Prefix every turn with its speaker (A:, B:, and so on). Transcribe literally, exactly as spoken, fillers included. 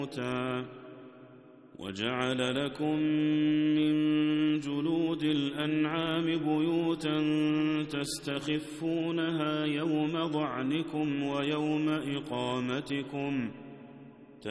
A: وجعل لكم من جلود الأنعام بيوتا تستخفونها يوم ظعنكم ويوم إقامتكم